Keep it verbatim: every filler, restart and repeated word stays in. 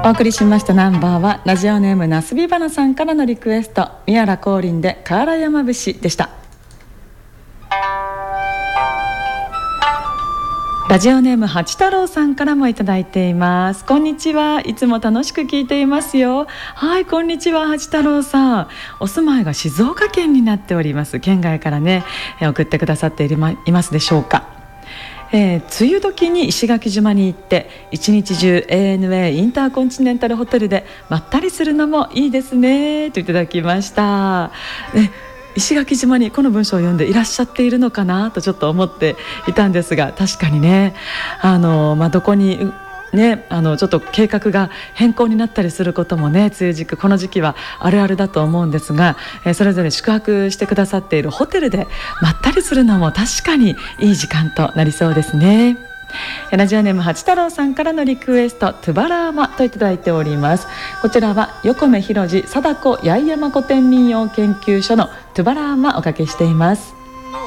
お送りしましたナンバーはラジオネームなすびばなさんからのリクエスト、宮良光琳で河原山節でした。ラジオネーム八太郎さんからもいただいています。こんにちは、いつも楽しく聞いていますよ。はい、こんにちは八太郎さん。お住まいが静岡県になっております。県外からね送ってくださっていますでしょうか。えー、梅雨時に石垣島に行って一日中 エーエヌエー インターコンチネンタルホテルでまったりするのもいいですねといただきました。ね、石垣島にこの文章を読んでいらっしゃっているのかなとちょっと思っていたんですが、確かにね、あの、まあ、どこにね、あのちょっと計画が変更になったりすることもね、梅雨時期この時期はあるあるだと思うんですが、えー、それぞれ宿泊してくださっているホテルでまったりするのも確かにいい時間となりそうですね。ラジオネーム八太郎さんからのリクエスト、トゥバラーマといただいております。こちらは横目広次貞子八重山古典民謡研究所のトゥバラーマおかけしています。